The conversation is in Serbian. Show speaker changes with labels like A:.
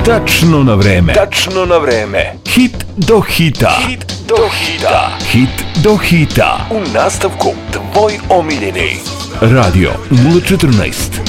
A: Tačno na vreme.
B: Tačno na vreme.
A: Hit do hita.
B: Hit do hita.
A: Hit do hita.
B: U nastavku tvoj omiljeni.
A: Radio 014.